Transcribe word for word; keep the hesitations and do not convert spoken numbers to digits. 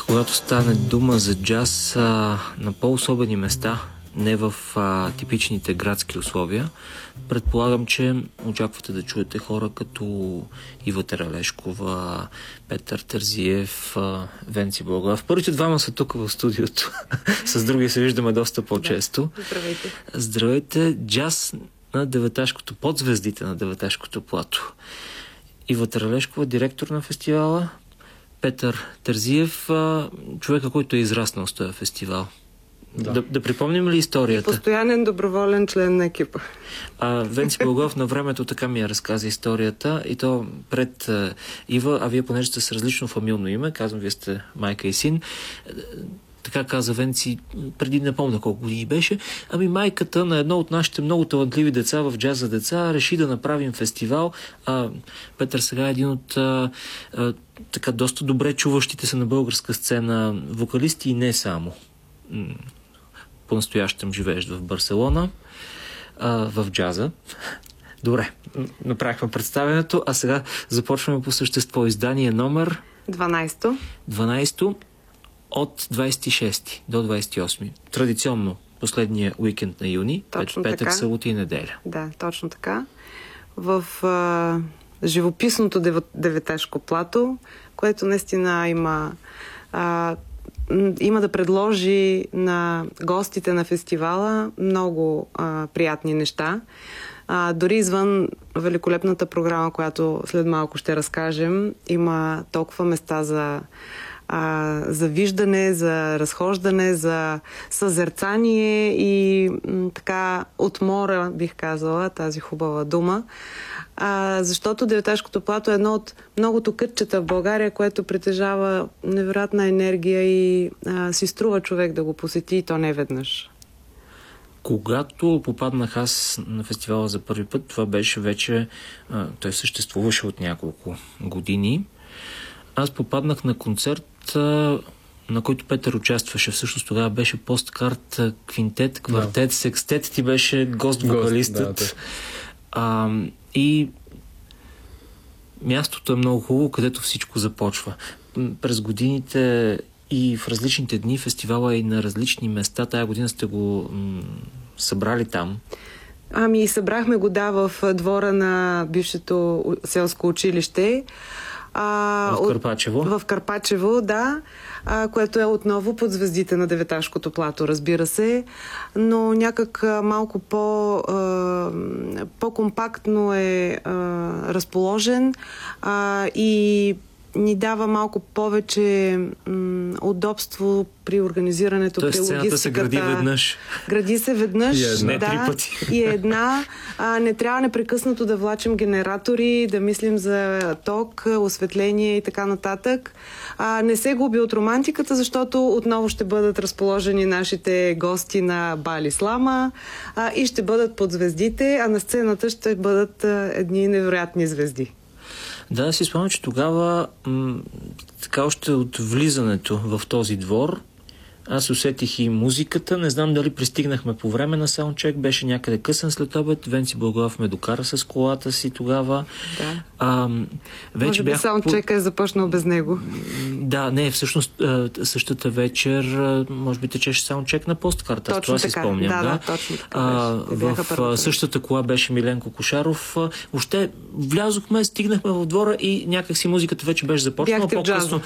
Когато стане дума за джаз а, на по-особени места, не в а, типичните градски условия, предполагам, че очаквате да чуете хора като Ива Тералешкова, Петър Терзиев, а, Венци Благоев. Първите двама са тук в студиото. С други се виждаме доста по-често. Да, здравейте. Здравейте. Джаз на Деветашкото, под звездите на Деветашкото плато. Ива Тералешкова, директор на фестивала. Петър Терзиев, човека, който е израснал с този фестивал. Да, да, да припомним ли историята? Постоянен доброволен член на екипа. А, Венци Благоев на времето така ми я разказа историята, и то пред а, Ива, а вие понеже сте с различно фамилно име, казвам, вие сте майка и син. Така каза Венци, преди не помня колко години беше, ами майката на едно от нашите много талантливи деца в джаз за деца реши да направим фестивал. А, Петър сега е един от а, а, така доста добре чуващите се на българска сцена вокалисти и не само. По-настоящем живееш в Барселона, а, в джаза. Добре, направихме представянето, а сега започваме по същество. Издание номер дванайсето. дванайсето от двайсет и шести до двайсет и осми. Традиционно последния уикенд на юни, Точно петък, така. събота и неделя. Да, точно така. В а, живописното Деветашко плато, което наистина има а, има да предложи на гостите на фестивала много а, приятни неща. А, дори извън великолепната програма, която след малко ще разкажем, има толкова места за А, за виждане, за разхождане, за съзерцание и м, така отмора, бих казала, тази хубава дума. А, защото Деветашкото плато е едно от многото кътчета в България, което притежава невероятна енергия и а, си струва човек да го посети, и то не веднъж. Когато попаднах аз на фестивала за първи път, това беше вече, а, той съществуваше от няколко години. Аз попаднах на концерт, на който Петър участваше. Всъщност тогава беше посткарт, квинтет, квартет, да. Секстет. Ти беше гост-вокалистът. Да, а, и мястото е много хубаво, където всичко започва. През годините и в различните дни фестивала и на различни места. Тая година сте го м- събрали там. Ами събрахме го, да, в двора на бившето селско училище. А, в Карпачево? От, в Карпачево, да, а, което е отново под звездите на Деветашкото плато, разбира се, но някак а, малко по, а, по-компактно е а, разположен а, и ни дава малко повече м, удобство при организирането, тоест, при логистиката. се гради веднъж. Гради се веднъж, и една, да, три пъти. и една. А, не трябва непрекъснато да влачим генератори, да мислим за ток, осветление и така нататък. А, не се губи от романтиката, защото отново ще бъдат разположени нашите гости на Бали Слама а, и ще бъдат под звездите, а на сцената ще бъдат а, едни невероятни звезди. Да, си спомням, че тогава м- така още от влизането в този двор аз усетих и музиката. Не знам дали пристигнахме по време на саундчек. Беше някъде късен след обед. Венци Благоев ме докара с колата си тогава. Да. А, вече може би бях саундчека по... е започнал без него. Да, не, всъщност същата вечер може би течеше саундчек на посткарта. Точно това така. си спомням. Да, да, да, точно така. А, в същата кола беше Миленко Кошаров. Въобще влязохме, стигнахме в двора и някакси музиката вече беше започнала. Бяхте в джаза.